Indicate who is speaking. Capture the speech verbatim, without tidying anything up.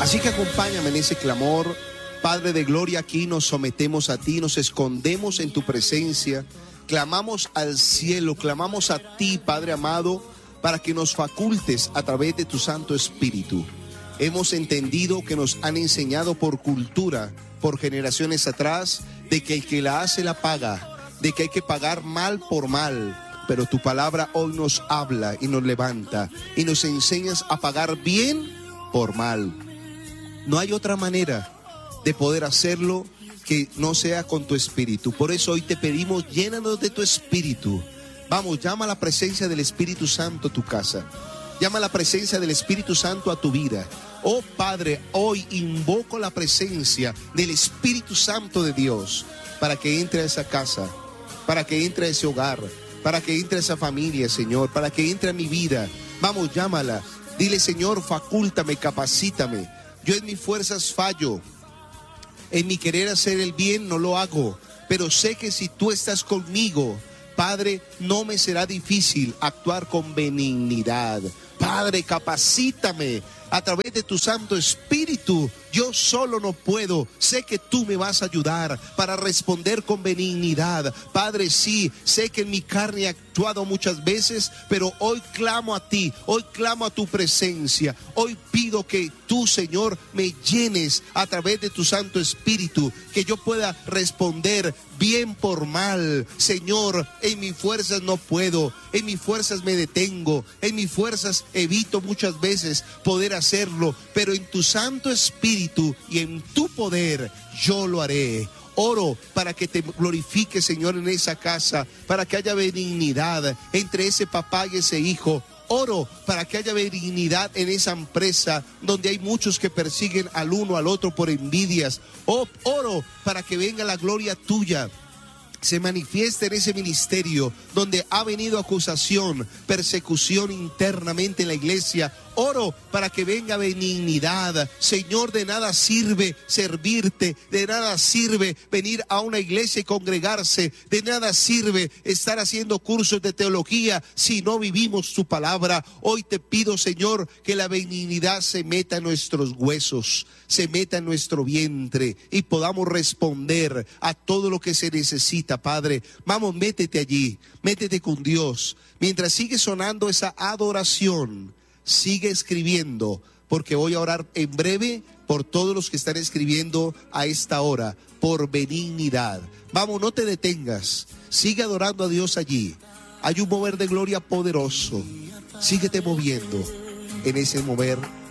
Speaker 1: Así que acompáñame en ese clamor. Padre de gloria, aquí nos sometemos a ti, nos escondemos en tu presencia, clamamos al cielo, clamamos a ti, Padre amado, para que nos facultes a través de tu Santo Espíritu. Hemos entendido que nos han enseñado por cultura, por generaciones atrás, de que el que la hace la paga, de que hay que pagar mal por mal. Pero tu palabra hoy nos habla y nos levanta y nos enseñas a pagar bien por mal. No hay otra manera de poder hacerlo que no sea con tu Espíritu. Por eso hoy te pedimos, llénanos de tu Espíritu. Vamos, llama a la presencia del Espíritu Santo a tu casa. Llama a la presencia del Espíritu Santo a tu vida. Oh Padre, hoy invoco la presencia del Espíritu Santo de Dios para que entre a esa casa, para que entre a ese hogar, para que entre a esa familia, Señor, para que entre a mi vida. Vamos, llámala. Dile, Señor, facúltame, capacítame. Yo en mis fuerzas fallo. En mi querer hacer el bien no lo hago. Pero sé que si tú estás conmigo, Padre, no me será difícil actuar con benignidad. Padre, capacítame a través de tu Santo Espíritu. Yo solo no puedo. Sé que tú me vas a ayudar para responder con benignidad. Padre, sí, sé que en mi carne he actuado muchas veces, pero hoy clamo a ti, hoy clamo a tu presencia. Hoy pido que tú, Señor, me llenes a través de tu Santo Espíritu, que yo pueda responder bien por mal. Señor, en mis fuerzas no puedo, en mis fuerzas me detengo, en mis fuerzas evito muchas veces poder hacerlo, pero en tu Santo Espíritu y en tu poder yo lo haré. Oro para que te glorifiques, Señor, en esa casa, para que haya benignidad entre ese papá y ese hijo. Oro para que haya benignidad en esa empresa donde hay muchos que persiguen al uno al otro por envidias. Oh, oro para que venga la gloria tuya, se manifiesta en ese ministerio donde ha venido acusación, persecución internamente en la iglesia. Oro para que venga benignidad. Señor, de nada sirve servirte, de nada sirve venir a una iglesia y congregarse, de nada sirve estar haciendo cursos de teología si no vivimos tu palabra. Hoy te pido, Señor, que la benignidad se meta en nuestros huesos, se meta en nuestro vientre y podamos responder a todo lo que se necesita, Padre. Vamos, métete allí, métete con Dios. Mientras sigue sonando esa adoración, sigue escribiendo, porque voy a orar en breve por todos los que están escribiendo a esta hora, por benignidad. Vamos, no te detengas, sigue adorando a Dios allí. Hay un mover de gloria poderoso. Síguete moviendo en ese mover